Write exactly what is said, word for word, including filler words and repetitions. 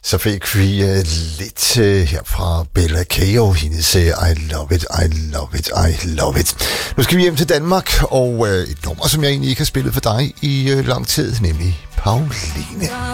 Så fik vi uh, lidt uh, her fra Bella Kao, hendes uh, I love it, I love it, I love it. Nu skal vi hjem til Danmark, og uh, et nummer, som jeg egentlig ikke har spillet for dig i uh, lang tid, nemlig Pauline.